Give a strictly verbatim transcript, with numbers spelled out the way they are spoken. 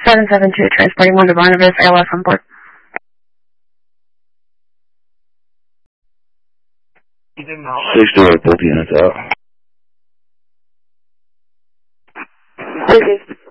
seven seven two, transporting one to Barnabas, A L S on board. six to eight, both units out. Okay.